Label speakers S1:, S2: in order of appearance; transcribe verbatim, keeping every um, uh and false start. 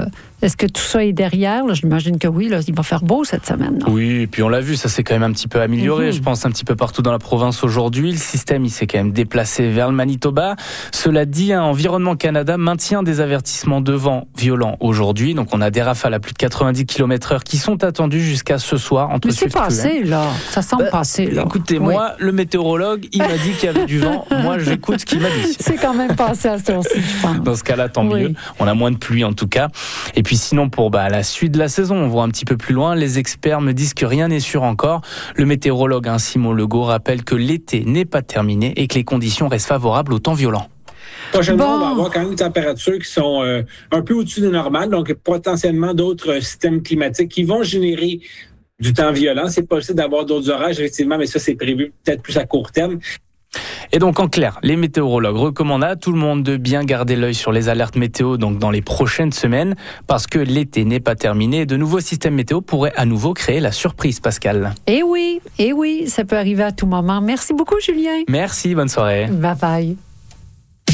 S1: est-ce que tout ça est derrière? Là, j'imagine que oui, là, il va faire beau cette semaine. Non?
S2: Oui, et puis on l'a vu, ça s'est quand même un petit peu amélioré, mm-hmm. je pense, un petit peu partout dans la province aujourd'hui. Le système, il s'est quand même déplacé vers le Manitoba. Cela dit, hein, Environnement Canada maintient des avertissements de vent violents aujourd'hui. Donc on a des rafales à plus de quatre-vingt-dix kilomètres heure qui sont attendues jusqu'à ce soir. Entre
S1: Mais c'est passé, là. Ça semble
S2: bah,
S1: passer, là.
S2: Écoutez, oui. moi, le météorologue, il m'a dit qu'il y avait du vent. Moi, j'écoute ce qu'il m'a dit.
S1: C'est quand même passé à ce temps-ci, je pense.
S2: Dans ce cas-là, tant
S1: oui.
S2: mieux. On a moins de pluie, en tout cas. Et puis sinon, pour bah, la suite de la saison, on voit un petit peu plus loin. Les experts me disent que rien n'est sûr encore. Le météorologue hein, Simon Legault rappelle que l'été n'est pas terminé et que les conditions restent favorables au temps violent.
S3: Prochainement,
S1: bon.
S3: on va avoir quand même des températures qui sont euh, un peu au-dessus du normal, donc potentiellement d'autres euh, systèmes climatiques qui vont générer du temps violent. C'est possible d'avoir d'autres orages, effectivement, mais ça, c'est prévu peut-être plus à court terme.
S2: Et donc en clair, les météorologues recommandent à tout le monde de bien garder l'œil sur les alertes météo donc dans les prochaines semaines parce que l'été n'est pas terminé et de nouveaux systèmes météo pourraient à nouveau créer la surprise, Pascal.
S1: Eh oui, eh oui, ça peut arriver à tout moment. Merci beaucoup, Julien.
S2: Merci, bonne soirée.
S1: Bye bye.